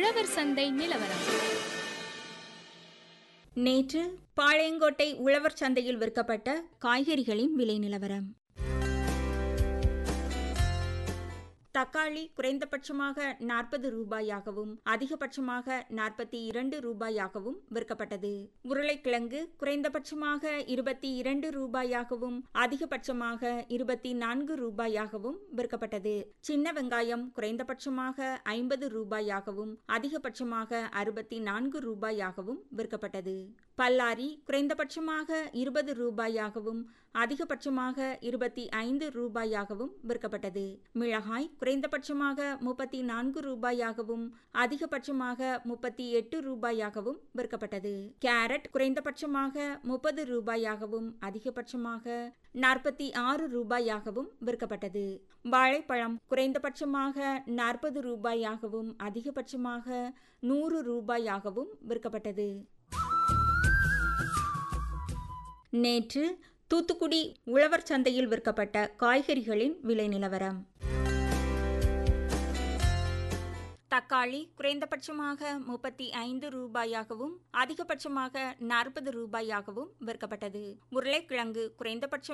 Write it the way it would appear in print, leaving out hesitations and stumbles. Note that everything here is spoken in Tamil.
உழவர் சந்தை நிலவரம். நேற்று பாளையங்கோட்டை உழவர் சந்தையில் விற்கப்பட்ட காய்கறிகளின் விலை நிலவரம். தக்காளி குறைந்தபட்சமாக 40 ரூபாயாகவும் அதிகபட்சமாக 42 ரூபாயாகவும் விற்கப்பட்டது. உருளைக்கிழங்கு குறைந்தபட்சமாக 22 ரூபாயாகவும் அதிகபட்சமாக 24 ரூபாயாகவும் விற்கப்பட்டது. சின்ன வெங்காயம் குறைந்தபட்சமாக 50 ரூபாயாகவும் அதிகபட்சமாக 64 ரூபாயாகவும் விற்கப்பட்டது. பல்லாரி குறைந்தபட்சமாக 20 ரூபாயாகவும் அதிகபட்சமாக 25 ரூபாயாகவும் விற்கப்பட்டது. மிளகாய் குறைந்தபட்சமாக 34 ரூபாயாகவும் அதிகபட்சமாக 38 ரூபாயாகவும் விற்கப்பட்டது. கேரட் குறைந்தபட்சமாக 30 ரூபாயாகவும் அதிகபட்சமாக 46 ரூபாயாகவும் விற்கப்பட்டது. வாழைப்பழம் குறைந்தபட்சமாக 40 ரூபாயாகவும் அதிகபட்சமாக 100 ரூபாயாகவும் விற்கப்பட்டது. நேற்று தூத்துக்குடி உழவர் சந்தையில் விற்கப்பட்ட காய்கறிகளின் விலை நிலவரம். தக்காளி குறைந்தபட்சமாக 35 ரூபாயாகவும் அதிகபட்சமாக 40 ரூபாயாகவும் விற்கப்பட்டது. உருளைக்கிழங்கு குறைந்தபட்சம்